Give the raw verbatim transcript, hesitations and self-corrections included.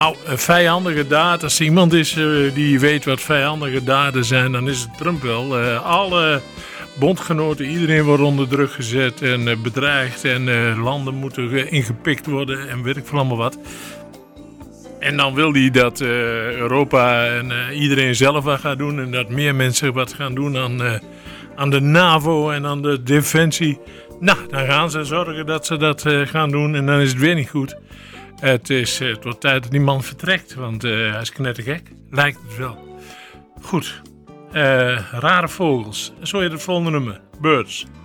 Nou, vijandige daden. Als iemand is uh, die weet wat vijandige daden zijn, dan is het Trump wel. Uh, alle bondgenoten, iedereen wordt onder druk gezet en uh, bedreigd. En uh, landen moeten uh, ingepikt worden en weet ik veel allemaal wat. En dan wil hij dat uh, Europa en uh, iedereen zelf wat gaat doen. En dat meer mensen wat gaan doen aan, uh, aan de NAVO en aan de defensie. Nou, dan gaan ze zorgen dat ze dat uh, gaan doen en dan is het weer niet goed. Het is uh, tot tijd dat die man vertrekt, want uh, hij is knettergek. Lijkt het wel. Goed. Uh, rare vogels. Zo heet het volgende nummer. Birds.